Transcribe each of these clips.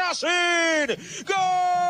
Racing. ¡Gol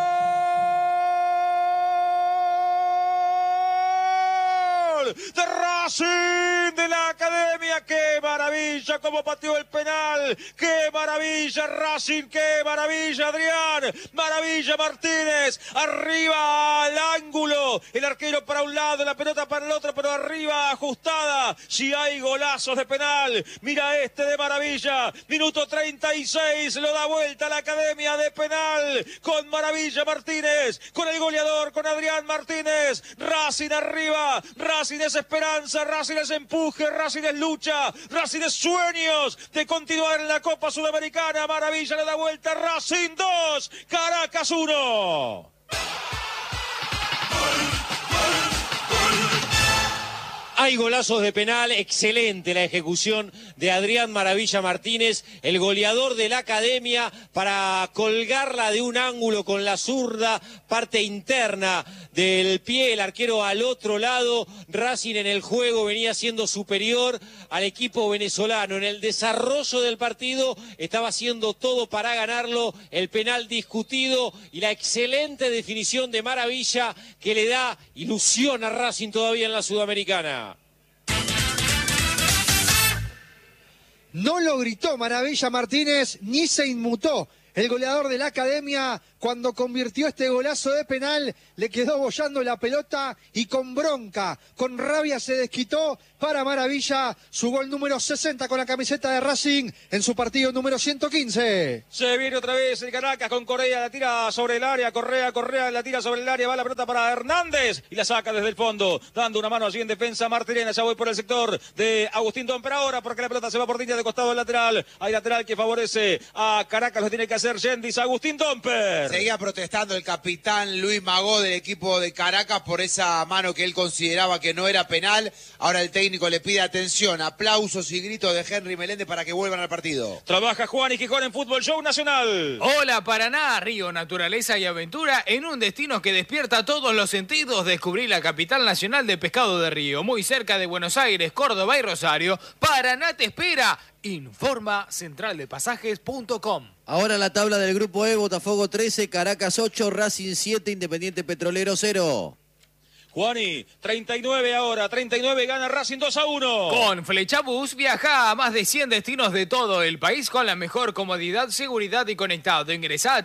de Racing de la Academia! ¡Qué maravilla cómo pateó el penal! ¡Qué maravilla Racing! ¡Qué maravilla Adrián! ¡Maravilla Martínez! Arriba al ángulo, el arquero para un lado, la pelota para el otro, pero arriba ajustada. Si hay golazos de penal, mira este de maravilla. Minuto 36, lo da vuelta la Academia de penal con Maravilla Martínez, con el goleador, con Adrián Martínez. Racing arriba, Racing es esperanza, Racing es empuje, Racing es lucha, Racing es sueños de continuar en la Copa Sudamericana. Maravilla le da vuelta, Racing 2, Caracas 1. Hay golazos de penal, excelente la ejecución de Adrián Maravilla Martínez, el goleador de la Academia, para colgarla de un ángulo con la zurda, parte interna del pie, el arquero al otro lado. Racing en el juego venía siendo superior al equipo venezolano. En el desarrollo del partido estaba haciendo todo para ganarlo, el penal discutido y la excelente definición de Maravilla que le da ilusión a Racing todavía en la Sudamericana. No lo gritó Maravilla Martínez ni se inmutó. El goleador de la Academia, cuando convirtió este golazo de penal, le quedó bollando la pelota y con bronca, con rabia se desquitó para Maravilla. Su gol número 60 con la camiseta de Racing en su partido número 115. Se viene otra vez el Caracas con Correa, la tira sobre el área, Correa la tira sobre el área, va la pelota para Hernández y la saca desde el fondo, dando una mano allí en defensa Martirena. Ya voy por el sector de Agustín Domper ahora porque la pelota se va por línea de costado al lateral. Hay lateral que favorece a Caracas, lo tiene que hacer Yendis. Agustín Domper. Seguía protestando el capitán Luis Magó del equipo de Caracas por esa mano que él consideraba que no era penal. Ahora el técnico le pide atención, aplausos y gritos de Henry Meléndez para que vuelvan al partido. Trabaja Juan y Gijón en Fútbol Show Nacional. Hola Paraná, río, naturaleza y aventura en un destino que despierta todos los sentidos. Descubrí la capital nacional de pescado de río, muy cerca de Buenos Aires, Córdoba y Rosario. Paraná te espera. Informa centraldepasajes.com. Ahora la tabla del grupo E: Botafogo 13, Caracas 8, Racing 7, Independiente Petrolero 0. Juani, 39 ahora, 39 gana Racing 2-1. Con Flechabús viaja a más de 100 destinos de todo el país con la mejor comodidad, seguridad y conectado. Ingresá a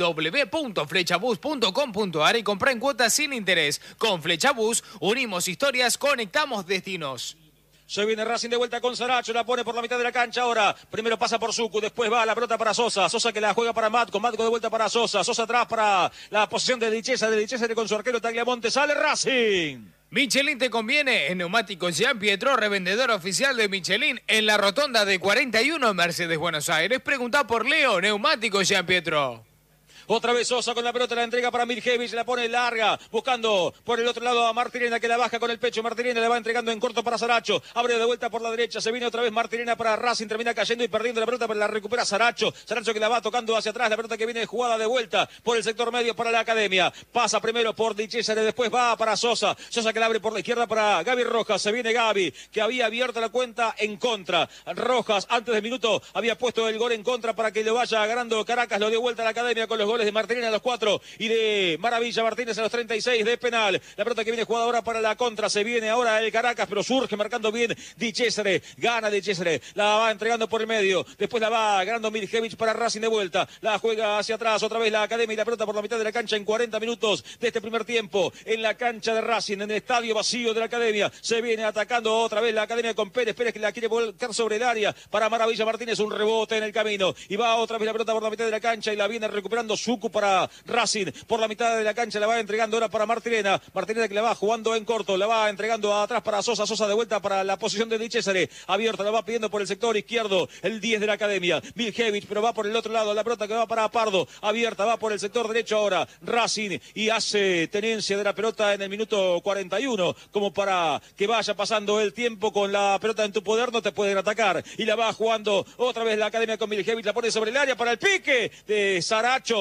www.flechabus.com.ar y comprá en cuotas sin interés. Con Flechabús unimos historias, conectamos destinos. Se viene Racing de vuelta con Saracho, la pone por la mitad de la cancha ahora. Primero pasa por Sucu, después va la pelota para Sosa. Sosa que la juega para Matco, Matco de vuelta para Sosa. Sosa atrás para la posición de Dichesa con su arquero Tagliamonte. Sale Racing. Michelin te conviene. En Neumáticos Jean Pietro, revendedor oficial de Michelin en la rotonda de 41 Mercedes, Buenos Aires. Preguntá por Leo, Neumáticos Jean Pietro. Otra vez Sosa con la pelota, la entrega para Miljevic, la pone larga, buscando por el otro lado a Martirena que la baja con el pecho. Martirena le va entregando en corto para Saracho, abre de vuelta por la derecha, se viene otra vez Martirena para Racing, termina cayendo y perdiendo la pelota, pero la recupera Saracho. Saracho que la va tocando hacia atrás, la pelota que viene jugada de vuelta por el sector medio para la Academia. Pasa primero por Di Cesare, después va para Sosa. Sosa que la abre por la izquierda para Gaby Rojas. Se viene Gaby, que había abierto la cuenta en contra. Rojas, antes del minuto, había puesto el gol en contra para que lo vaya ganando Caracas. Lo dio vuelta a la Academia con los goles de Martirena a los 4 y de Maravilla Martínez a los 36 de penal. La pelota que viene jugada ahora para la contra. Se viene ahora el Caracas, pero surge marcando bien Di Cesare. Gana Di Cesare. La va entregando por el medio. Después la va ganando Miljevic para Racing de vuelta. La juega hacia atrás otra vez la Academia y la pelota por la mitad de la cancha en 40 minutos de este primer tiempo. En la cancha de Racing, en el estadio vacío de la Academia. Se viene atacando otra vez la Academia con Pérez. Pérez que la quiere volcar sobre el área para Maravilla Martínez. Un rebote en el camino. Y va otra vez la pelota por la mitad de la cancha y la viene recuperando Sucu para Racing. Por la mitad de la cancha la va entregando ahora para Martirena. Martirena que la va jugando en corto. La va entregando atrás para Sosa. Sosa de vuelta para la posición de Di Cesare. Abierta, la va pidiendo por el sector izquierdo. El 10 de la Academia. Miljevic, pero va por el otro lado. La pelota que va para Pardo. Abierta, va por el sector derecho ahora. Racing y hace tenencia de la pelota en el minuto 41. Como para que vaya pasando el tiempo con la pelota en tu poder. No te pueden atacar. Y la va jugando otra vez la Academia con Miljevic. La pone sobre el área para el pique de Saracho.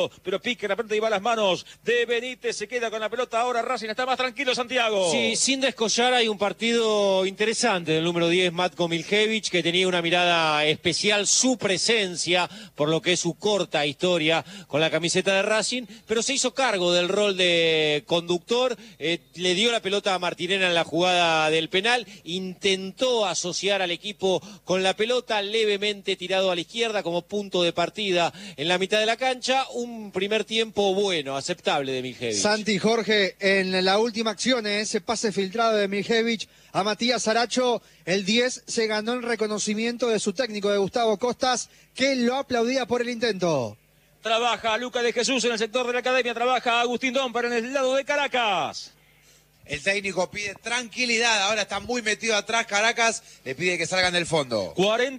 Santiago, pero pique la pelota y va a las manos de Benítez, se queda con la pelota ahora Racing, está más tranquilo Santiago. Sí, sin descollar hay un partido interesante del número 10, Matko Miljevic, que tenía una mirada especial, su presencia, por lo que es su corta historia con la camiseta de Racing, pero se hizo cargo del rol de conductor, le dio la pelota a Martirena en la jugada del penal, intentó asociar al equipo con la pelota, levemente tirado a la izquierda como punto de partida en la mitad de la cancha, un primer tiempo bueno, aceptable de Miljevic. Santi, Jorge, en la última acción, ese pase filtrado de Miljevic a Matías Saracho, el 10 se ganó el reconocimiento de su técnico, de Gustavo Costas, que lo aplaudía por el intento. Trabaja Luca de Jesús en el sector de la academia, trabaja Agustín Domper en el lado de Caracas. El técnico pide tranquilidad, ahora está muy metido atrás Caracas, le pide que salgan del fondo.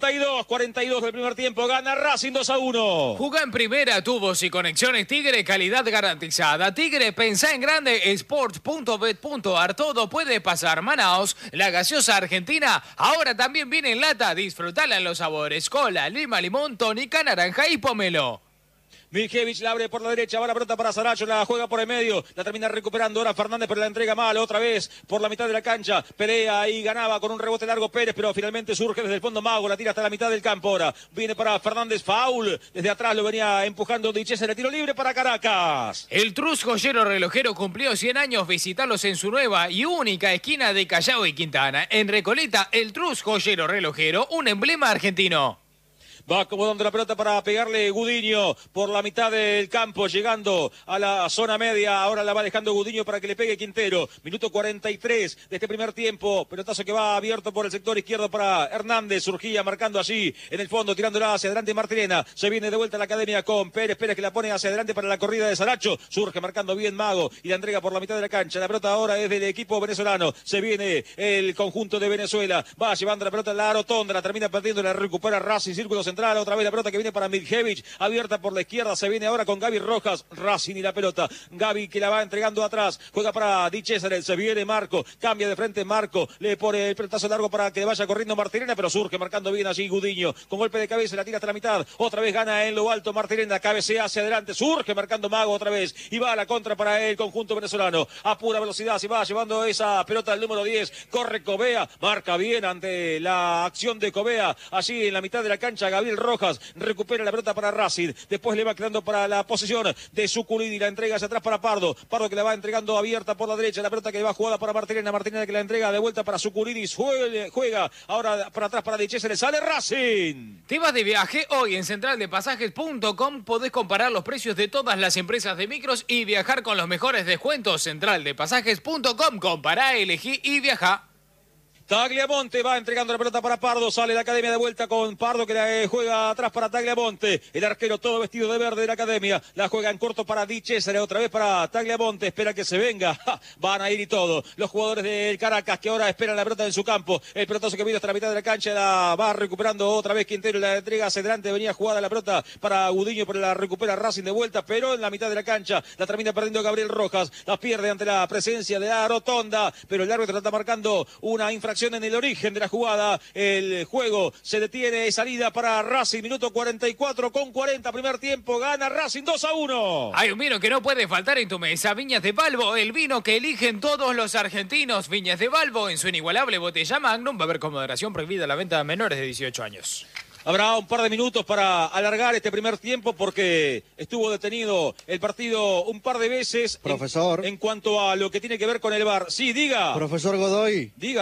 42 del primer tiempo, gana Racing 2-1. Jugá en primera, tubos y conexiones Tigre, calidad garantizada. Tigre, pensá en grande, sport.bet.ar, todo puede pasar. Manaos, la gaseosa argentina, ahora también viene en lata, disfrutala en los sabores, cola, lima, limón, tónica, naranja y pomelo. Miljevic la abre por la derecha, va la pelota para Saracho, la juega por el medio, la termina recuperando ahora Fernández, pero la entrega mal, otra vez por la mitad de la cancha, pelea y ganaba con un rebote largo Pérez, pero finalmente surge desde el fondo Mago, la tira hasta la mitad del campo ahora, viene para Fernández, foul, desde atrás lo venía empujando Dichese, el tiro libre para Caracas. El Trus Joyero Relojero cumplió 100 años, visitarlos en su nueva y única esquina de Callao y Quintana. En Recoleta, el Trus Joyero Relojero, un emblema argentino. Va acomodando la pelota para pegarle Gudiño por la mitad del campo, llegando a la zona media. Ahora la va dejando Gudiño para que le pegue Quintero. Minuto 43 de este primer tiempo. Pelotazo que va abierto por el sector izquierdo para Hernández. Surgía marcando allí en el fondo, tirándola hacia adelante Martirena. Se viene de vuelta a la academia con Pérez. Pérez que la pone hacia adelante para la corrida de Saracho. Surge marcando bien Mago y la entrega por la mitad de la cancha. La pelota ahora es del equipo venezolano. Se viene el conjunto de Venezuela. Va llevando la pelota a la rotonda. La termina perdiendo, la recupera Racing. Círculo central. Otra vez la pelota que viene para Miljevic, abierta por la izquierda, se viene ahora con Gaby Rojas, Racing y la pelota, Gaby que la va entregando atrás, juega para Di Cesare, se viene Marco, cambia de frente Marco, le pone el pelotazo largo para que vaya corriendo Martirena, pero surge marcando bien allí Gudiño, con golpe de cabeza la tira hasta la mitad, otra vez gana en lo alto Martirena, cabecea hacia adelante, surge marcando Mago otra vez, y va a la contra para el conjunto venezolano, a pura velocidad, se va llevando esa pelota al número 10, corre Covea, marca bien ante la acción de Covea, allí en la mitad de la cancha, Gabriel Rojas, recupera la pelota para Racing, después le va quedando para la posesión de Suculini, la entrega hacia atrás para Pardo, Pardo que la va entregando abierta por la derecha, la pelota que va jugada para Martirena, Martirena que la entrega de vuelta para Suculini, juega ahora para atrás para Dichese, le sale Racing. ¿Te vas de viaje? Hoy en centraldepasajes.com podés comparar los precios de todas las empresas de micros y viajar con los mejores descuentos. Centraldepasajes.com, compará, elegí y viajá. Tagliamonte va entregando la pelota para Pardo, sale la academia de vuelta con Pardo que la juega atrás para Tagliamonte, el arquero todo vestido de verde de la academia, la juega en corto para Di Cesare, otra vez para Tagliamonte, espera que se venga, van a ir y todo, los jugadores del Caracas que ahora esperan la pelota en su campo, el pelotazo que viene hasta la mitad de la cancha, la va recuperando otra vez Quintero, la entrega hacia adelante, venía jugada la pelota para Gudiño, pero la recupera Racing de vuelta, pero en la mitad de la cancha la termina perdiendo Gabriel Rojas, la pierde ante la presencia de la rotonda, pero el árbitro está marcando una infracción en el origen de la jugada, el juego se detiene, salida para Racing, minuto 44 con 40, primer tiempo, gana Racing 2-1. Hay un vino que no puede faltar en tu mesa, Viñas de Balbo, el vino que eligen todos los argentinos. Viñas de Balbo en su inigualable botella Magnum, va a haber con moderación prohibida la venta a menores de 18 años. Habrá un par de minutos para alargar este primer tiempo porque estuvo detenido el partido un par de veces. Profesor. En cuanto a lo que tiene que ver con el VAR. Sí, diga. Profesor Godoy. Diga.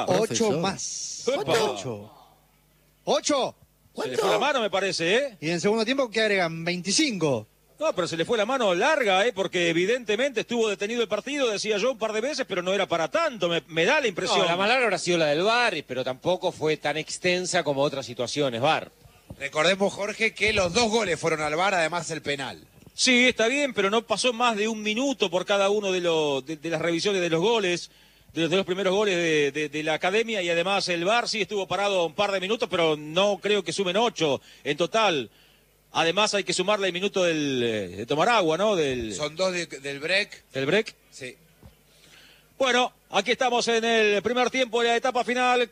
8 más. Epa. 8. Se le fue la mano, me parece, ¿eh? Y en el segundo tiempo, ¿qué agregan? 25. No, pero se le fue la mano larga, porque evidentemente estuvo detenido el partido, decía yo un par de veces, pero no era para tanto, me da la impresión. No, la más larga habrá sido la del VAR, pero tampoco fue tan extensa como otras situaciones, VAR. Recordemos, Jorge, que los 2 goles fueron al VAR, además el penal. Sí, está bien, pero no pasó más de un minuto por cada uno de las revisiones de los goles, de los primeros goles de la academia, y además el VAR sí estuvo parado un par de minutos, pero no creo que sumen 8 en total. Además hay que sumarle el minuto de tomar agua, ¿no? Son 2 del break. ¿Del break? Sí. Bueno, aquí estamos en el primer tiempo de la etapa final,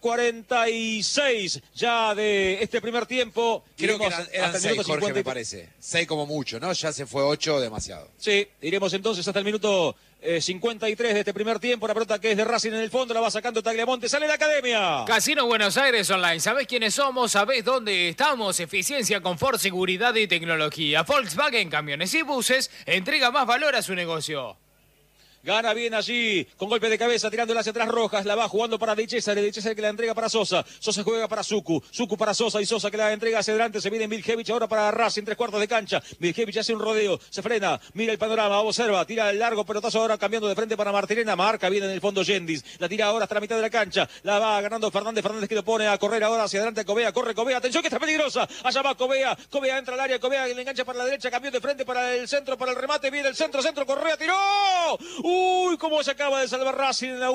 46 ya de este primer tiempo. Creo que Iremos eran hasta el 6, minuto Jorge, 50. me parece. 6 como mucho, ¿no? Ya se fue 8, demasiado. Sí, iremos entonces hasta el minuto 53 de este primer tiempo. La pelota que es de Racing en el fondo, la va sacando Tagliamonte. Sale la Academia. Casino Buenos Aires Online. ¿Sabés quiénes somos? ¿Sabés dónde estamos? Eficiencia, confort, seguridad y tecnología. Volkswagen Camiones y Buses entrega más valor a su negocio. Gana bien allí, con golpe de cabeza, tirándola hacia atrás Rojas, la va jugando para De César que la entrega para Sosa, Sosa juega para Suku para Sosa y Sosa que la entrega hacia adelante, se viene Miljevich ahora para Racing, 3/4 de cancha, Miljevich hace un rodeo, se frena, mira el panorama, observa, tira el largo pelotazo ahora cambiando de frente para Martirena, marca bien en el fondo Yendis, la tira ahora hasta la mitad de la cancha, la va ganando Fernández que lo pone a correr ahora hacia adelante a Covea, corre Covea, atención que está peligrosa, allá va Covea entra al área, Covea le engancha para la derecha, cambió de frente para el centro, para el remate, viene el centro, Correa tiró, uy, cómo se acaba de salvar Racing en la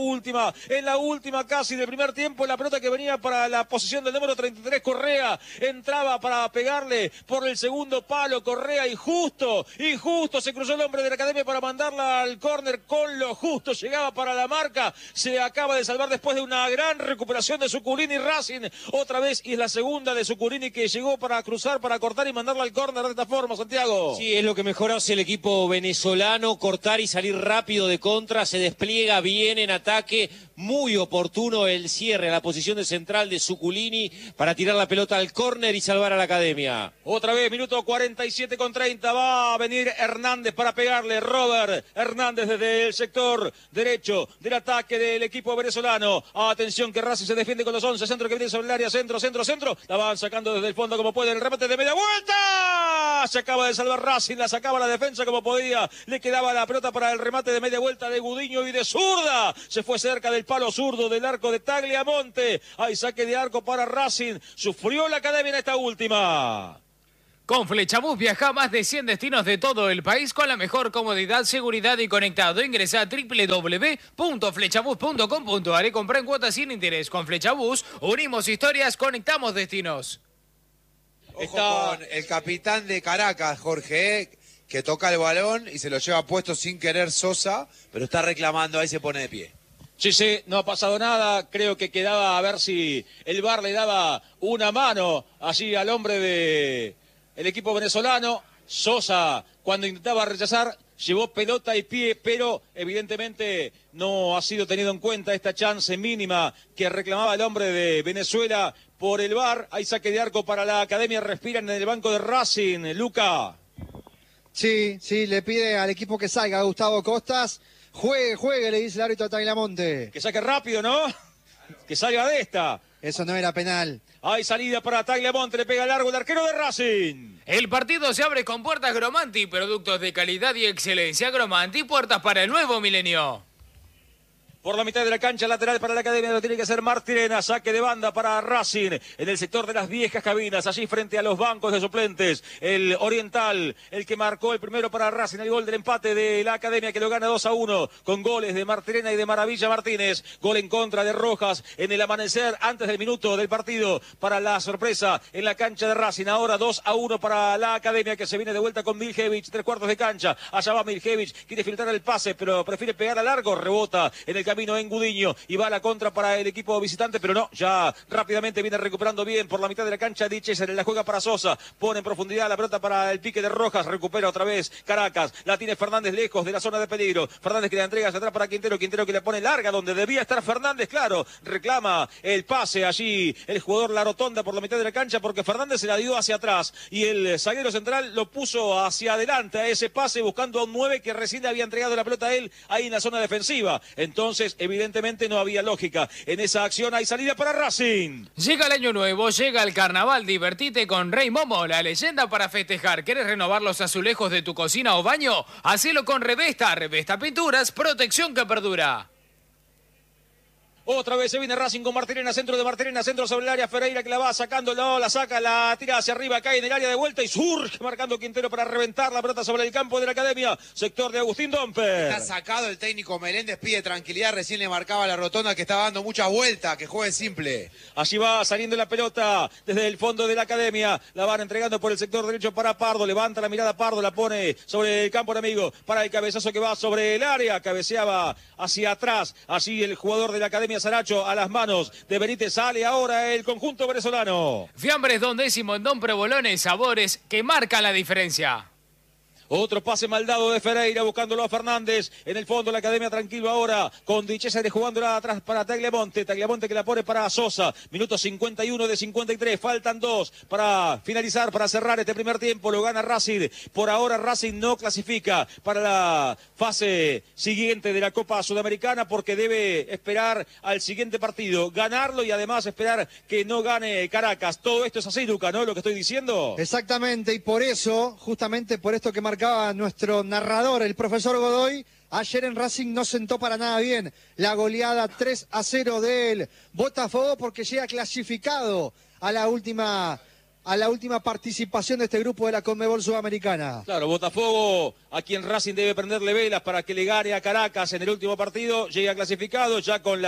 última casi del primer tiempo, la pelota que venía para la posición del número 33, Correa, entraba para pegarle por el segundo palo, Correa, y justo, se cruzó el hombre de la Academia para mandarla al córner, con lo justo, llegaba para la marca, se acaba de salvar después de una gran recuperación de Zuculini Racing, otra vez, y es la segunda de Zuculini que llegó para cruzar, para cortar y mandarla al córner de esta forma, Santiago. Sí, es lo que mejor hace el equipo venezolano, cortar y salir rápido de contra, se despliega bien en ataque, muy oportuno el cierre a la posición de central de Zuculini para tirar la pelota al córner y salvar a la Academia. Otra vez, minuto 47:30, va a venir Hernández para pegarle, Robert Hernández desde el sector derecho del ataque del equipo venezolano. Atención que Racing se defiende con los 11, centro que viene sobre el área, centro, la van sacando desde el fondo como pueden, el remate de media vuelta, se acaba de salvar Racing, la sacaba la defensa como podía, le quedaba la pelota para el remate de media vuelta de Gudiño y de zurda, se fue cerca del palo zurdo del arco de Tagliamonte, hay saque de arco para Racing, sufrió la Academia en esta última. Con Flechabús viaja a más de 100 destinos de todo el país con la mejor comodidad, seguridad y conectado. Ingresa a www.flechabús.com.ar y compra en cuotas sin interés. Con Flechabús unimos historias, conectamos destinos. Ojo con el capitán de Caracas, Jorge, que toca el balón y se lo lleva puesto sin querer Sosa, pero está reclamando, ahí se pone de pie. Sí, no ha pasado nada, creo que quedaba a ver si el VAR le daba una mano allí al hombre de el equipo venezolano. Sosa, cuando intentaba rechazar, llevó pelota y pie, pero evidentemente no ha sido tenido en cuenta esta chance mínima que reclamaba el hombre de Venezuela por el VAR. Hay saque de arco para la Academia, respiran en el banco de Racing, Luca. Sí, le pide al equipo que salga, Gustavo Costas. Juegue, le dice el árbitro a Tagliamonte. Que saque rápido, ¿no? Que salga de esta. Eso no era penal. Hay salida para Tagliamonte, le pega largo el arquero de Racing. El partido se abre con puertas Gromanti, productos de calidad y excelencia. Gromanti, puertas para el nuevo milenio. Por la mitad de la cancha, lateral para la Academia, lo tiene que hacer Martirena, saque de banda para Racing, en el sector de las viejas cabinas, allí frente a los bancos de suplentes, el Oriental, el que marcó el primero para Racing, el gol del empate de la Academia, que lo gana 2-1, con goles de Martirena y de Maravilla Martínez, gol en contra de Rojas, en el amanecer, antes del minuto del partido, para la sorpresa en la cancha de Racing, ahora 2-1 para la Academia, que se viene de vuelta con Miljevich, 3/4 de cancha, allá va Miljevich, quiere filtrar el pase, pero prefiere pegar a largo, rebota en el camino en Gudiño y va a la contra para el equipo visitante, pero no, ya rápidamente viene recuperando bien por la mitad de la cancha. Diche la juega para Sosa, pone en profundidad la pelota para el pique de Rojas, recupera otra vez Caracas, la tiene Fernández lejos de la zona de peligro, Fernández que la entrega hacia atrás para Quintero que le pone larga donde debía estar Fernández, claro, reclama el pase allí el jugador La Rotonda por la mitad de la cancha porque Fernández se la dio hacia atrás y el zaguero central lo puso hacia adelante a ese pase buscando a un 9 que recién le había entregado la pelota a él ahí en la zona defensiva, entonces evidentemente no había lógica en esa acción. Hay salida para Racing. Llega el año nuevo, llega el carnaval, divertite con Rey Momo, la leyenda para festejar. ¿Quieres renovar los azulejos de tu cocina o baño? Hacelo con Revesta Pinturas, protección que perdura. Otra vez se viene Racing con Martirena, centro de Martirena, centro sobre el área, Ferreira que la va sacando, no, la saca, la tira hacia arriba, cae en el área de vuelta y surge marcando Quintero para reventar la pelota sobre el campo de la Academia, sector de Agustín Domper. Está sacado el técnico Meléndez, pide tranquilidad, recién le marcaba la rotonda que estaba dando muchas vueltas, que juegue simple. Allí va saliendo la pelota desde el fondo de la Academia, la van entregando por el sector derecho para Pardo, levanta la mirada Pardo, la pone sobre el campo enemigo, para el cabezazo que va sobre el área, cabeceaba hacia atrás, así el jugador de la Academia Saracho a las manos de Benítez, sale ahora el conjunto venezolano. Fiambres Don Décimo en Don Provolones, sabores que marcan la diferencia. Otro pase mal dado de Ferreira buscándolo a Fernández. En el fondo la Academia tranquilo ahora con Di Cesare jugándola atrás para Tagliamonte. Tagliamonte que la pone para Sosa. Minuto 51 de 53. Faltan 2 para finalizar, para cerrar este primer tiempo. Lo gana Racing. Por ahora Racing no clasifica para la fase siguiente de la Copa Sudamericana porque debe esperar al siguiente partido. Ganarlo y además esperar que no gane Caracas. Todo esto es así, Luca, ¿no? Lo que estoy diciendo. Exactamente, y por eso, justamente por esto que marcaba nuestro narrador, el profesor Godoy, ayer en Racing no sentó para nada bien la goleada 3-0 del Botafogo porque llega clasificado a la última participación de este grupo de la Conmebol Sudamericana. Claro, Botafogo, a quien Racing debe prenderle velas para que le gane a Caracas en el último partido, llega clasificado ya con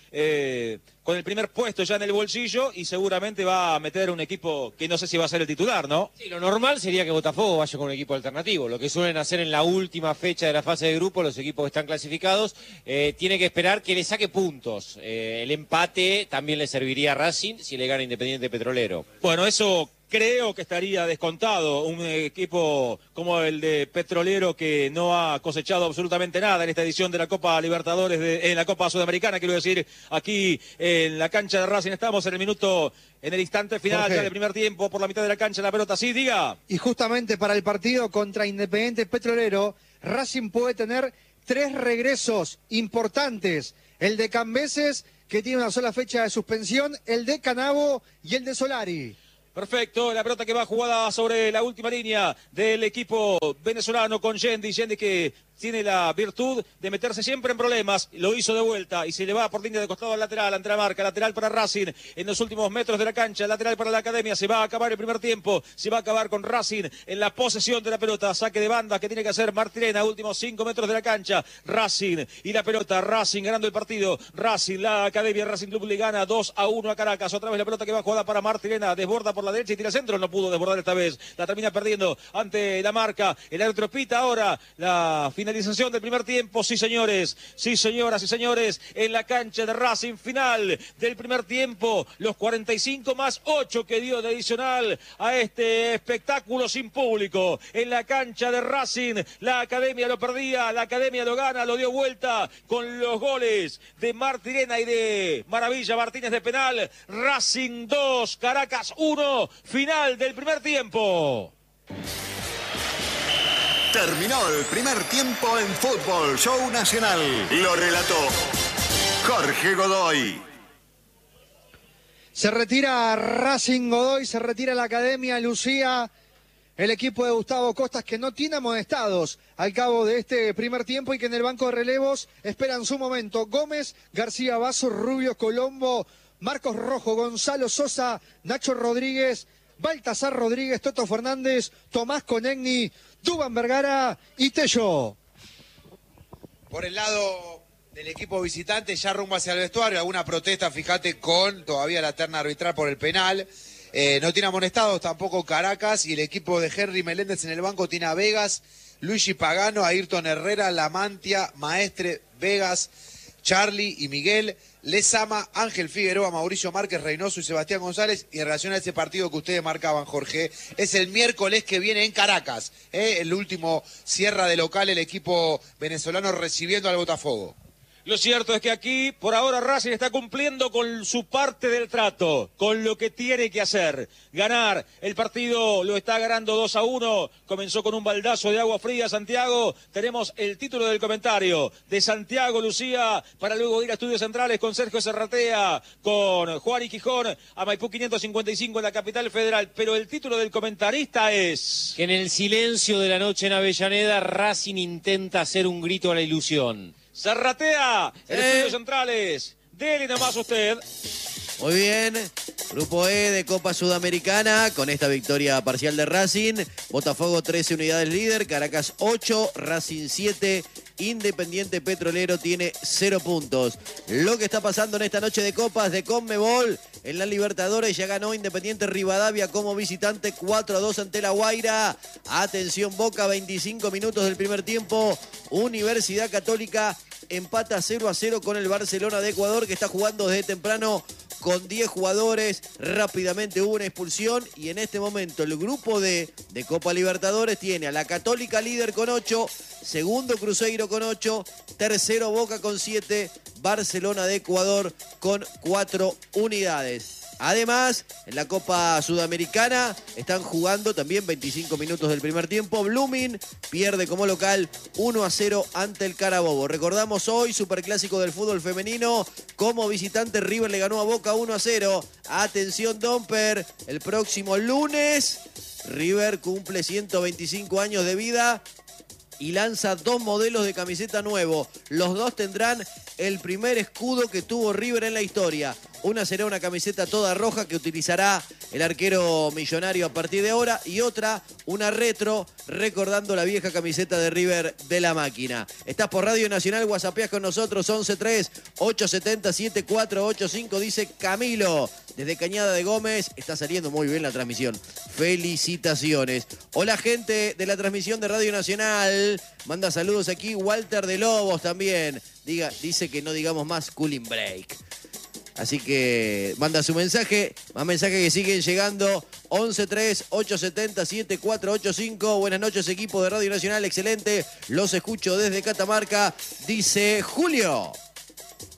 con el primer puesto ya en el bolsillo y seguramente va a meter un equipo que no sé si va a ser el titular, ¿no? Sí, lo normal sería que Botafogo vaya con un equipo alternativo. Lo que suelen hacer en la última fecha de la fase de grupo, los equipos que están clasificados, tiene que esperar que le saque puntos. El empate también le serviría a Racing si le gana Independiente Petrolero. Bueno, eso creo que estaría descontado. Un equipo como el de Petrolero que no ha cosechado absolutamente nada en esta edición de la Copa Libertadores, en la Copa Sudamericana, quiero decir, aquí en la cancha de Racing estamos en el instante final, Jorge, ya del primer tiempo, por la mitad de la cancha, la pelota, sí, diga. Y justamente para el partido contra Independiente Petrolero, Racing puede tener 3 regresos importantes. El de Cambeses, que tiene una sola fecha de suspensión, el de Canavo y el de Solari. Perfecto, la pelota que va jugada sobre la última línea del equipo venezolano con Yendi que tiene la virtud de meterse siempre en problemas, lo hizo de vuelta y se le va por línea de costado al lateral, ante la marca, lateral para Racing en los últimos metros de la cancha, lateral para la Academia, se va a acabar el primer tiempo, se va a acabar con Racing en la posesión de la pelota, saque de banda que tiene que hacer Martirena, últimos 5 metros de la cancha, Racing y la pelota, Racing ganando el partido, Racing, la Academia, Racing Club le gana 2-1 a Caracas, otra vez la pelota que va jugada para Martirena, desborda por la derecha y tira centro, no pudo desbordar esta vez, la termina perdiendo ante la marca, el árbitro pita ahora la finalización del primer tiempo, sí señores, sí señoras y señores, en la cancha de Racing, final del primer tiempo, los 45 más 8 que dio de adicional a este espectáculo sin público, en la cancha de Racing, la Academia lo perdía, la Academia lo gana, lo dio vuelta con los goles de Martirena y de Maravilla Martínez de penal, Racing 2, Caracas 1, final del primer tiempo. Terminó el primer tiempo en Fútbol Show Nacional. Lo relató Jorge Godoy. Se retira Racing Godoy, se retira la Academia Lucía, el equipo de Gustavo Costas que no tiene amonestados al cabo de este primer tiempo y que en el banco de relevos esperan su momento. Gómez, García Vaso, Rubio Colombo, Marcos Rojo, Gonzalo Sosa, Nacho Rodríguez, Baltasar Rodríguez, Toto Fernández, Tomás Conegni, Dubán Vergara y Tello. Por el lado del equipo visitante, ya rumbo hacia el vestuario, alguna protesta, fíjate, con todavía la terna arbitral por el penal. No tiene amonestados tampoco Caracas y el equipo de Henry Meléndez en el banco tiene a Vegas, Luigi Pagano, Ayrton Herrera, Lamantia, Maestre, Vegas, Charlie y Miguel, Lezama, Ángel Figueroa, Mauricio Márquez, Reynoso y Sebastián González. Y en relación a ese partido que ustedes marcaban, Jorge, es el miércoles que viene en Caracas, el último cierra de local el equipo venezolano recibiendo al Botafogo. Lo cierto es que aquí, por ahora, Racing está cumpliendo con su parte del trato, con lo que tiene que hacer. Ganar el partido, lo está ganando 2-1. Comenzó con un baldazo de agua fría, Santiago. Tenemos el título del comentario de Santiago Lucía, para luego ir a Estudios Centrales con Sergio Serratea, con Juan y Quijón, a Maipú 555 en la capital federal. Pero el título del comentarista es... Que en el silencio de la noche en Avellaneda, Racing intenta hacer un grito a la ilusión. Serratea, en Estudios Centrales. Dele nomás usted. Muy bien. Grupo E de Copa Sudamericana, con esta victoria parcial de Racing. Botafogo 13 unidades líder, Caracas 8, Racing 7, Independiente Petrolero tiene 0 puntos. Lo que está pasando en esta noche de Copas de Conmebol, en la Libertadores ya ganó Independiente Rivadavia como visitante 4-2 ante La Guaira. Atención Boca, 25 minutos del primer tiempo. Universidad Católica empata 0-0 con el Barcelona de Ecuador, que está jugando desde temprano con 10 jugadores. Rápidamente hubo una expulsión y en este momento el grupo de Copa Libertadores tiene a la Católica líder con 8, segundo Cruzeiro con 8, tercero Boca con 7, Barcelona de Ecuador con 4 unidades. Además, en la Copa Sudamericana están jugando también 25 minutos del primer tiempo. Blooming pierde como local 1-0 ante el Carabobo. Recordamos hoy, superclásico del fútbol femenino. Como visitante, River le ganó a Boca 1-0. Atención, Domper, el próximo lunes River cumple 125 años de vida y lanza 2 modelos de camiseta nuevo. Los dos tendrán el primer escudo que tuvo River en la historia. Una será una camiseta toda roja que utilizará el arquero millonario a partir de ahora, y otra, una retro, recordando la vieja camiseta de River de la máquina. Estás por Radio Nacional, whatsappeás con nosotros, 11-3-870-7485, dice Camilo. Desde Cañada de Gómez, está saliendo muy bien la transmisión. Felicitaciones. Hola, gente de la transmisión de Radio Nacional. Manda saludos aquí, Walter de Lobos también. Dice que no digamos más Cooling Break. Así que manda su mensaje, más mensajes que siguen llegando, 11-3-870-7485. Buenas noches, equipo de Radio Nacional, excelente, los escucho desde Catamarca, dice Julio.